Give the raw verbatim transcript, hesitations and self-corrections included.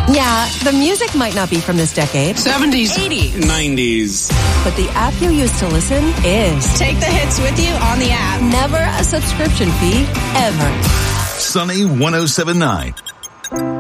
Yeah, the music might not be from this decade. seventies. eighties. nineties. But the app you use to listen is. Take the hits with you on the app. Never a subscription fee, ever. Sunny one oh seven point nine.